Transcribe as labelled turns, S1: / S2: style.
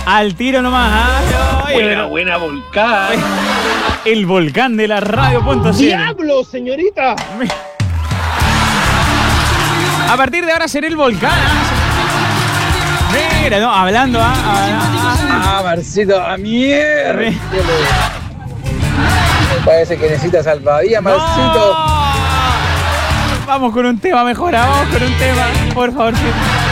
S1: Al tiro nomás, ¿ah?
S2: Buena volcán.
S1: El volcán de la radio.cl.
S2: ¡Diablo, señorita!
S1: A partir de ahora será el volcán. Mira, no, hablando,
S3: Marcito, a mierda. Me parece que necesita salvavidas, Marcito.
S1: Vamos con un tema mejor, vamos con un tema, por favor.